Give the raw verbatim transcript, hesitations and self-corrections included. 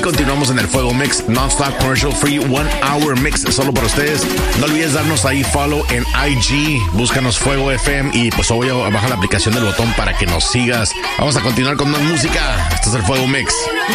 continuamos en el Fuego Mix, non-stop commercial free, one hour mix solo para ustedes. No olvides darnos ahí follow en I G, búscanos Fuego F M y pues obvio baja la aplicación del botón para que nos sigas. Vamos a continuar con más música. Esto es el Fuego Mix.